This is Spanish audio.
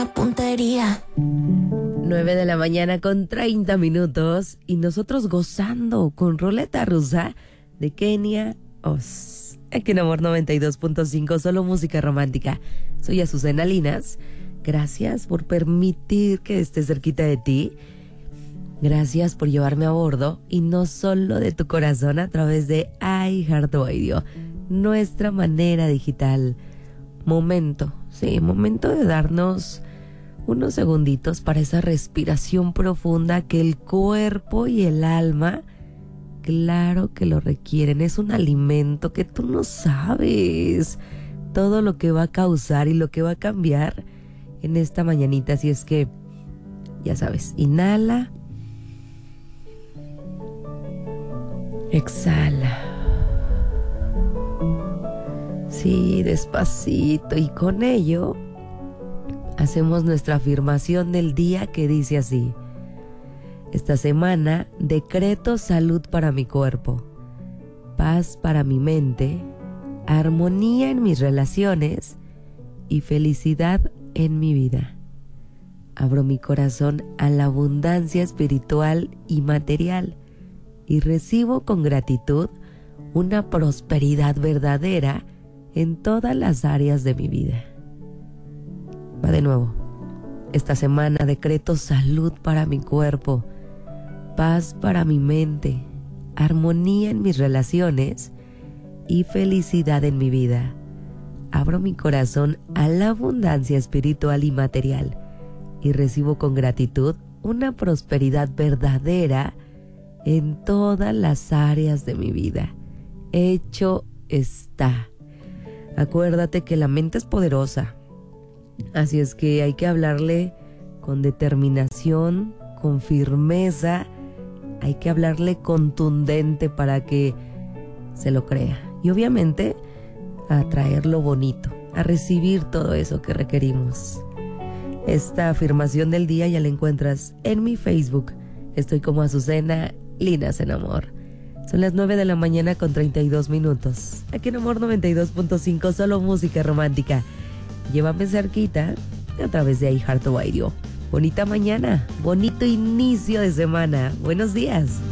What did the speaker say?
puntería. 9 de la mañana con 30 minutos y nosotros gozando con Ruleta Rusa de Kenia Oz. Aquí en Amor 92.5, solo música romántica. Soy Azucena Linas. Gracias por permitir que esté cerquita de ti. Gracias por llevarme a bordo y no solo de tu corazón a través de iHeartRadio, nuestra manera digital. Momento de darnos unos segunditos para esa respiración profunda que el cuerpo y el alma, claro que lo requieren. Es un alimento que tú no sabes todo lo que va a causar y lo que va a cambiar en esta mañanita. Así es que, ya sabes, inhala, exhala. Sí, despacito, y con ello hacemos nuestra afirmación del día, que dice así: esta semana decreto salud para mi cuerpo, paz para mi mente, armonía en mis relaciones y felicidad en mi vida. Abro mi corazón a la abundancia espiritual y material y recibo con gratitud una prosperidad verdadera en todas las áreas de mi vida. Va de nuevo. Esta semana decreto salud para mi cuerpo, paz para mi mente, armonía en mis relaciones y felicidad en mi vida. Abro mi corazón a la abundancia espiritual y material y recibo con gratitud una prosperidad verdadera en todas las áreas de mi vida. Hecho está. Acuérdate que la mente es poderosa, así es que hay que hablarle con determinación, con firmeza, hay que hablarle contundente para que se lo crea. Y obviamente a traer lo bonito, a recibir todo eso que requerimos. Esta afirmación del día ya la encuentras en mi Facebook. Estoy como Azucena Linas en Amor. Son las 9 de la mañana con 32 minutos. Aquí en Amor 92.5, solo música romántica. Llévame cerquita a través de iHeartRadio. Bonita mañana, bonito inicio de semana. Buenos días.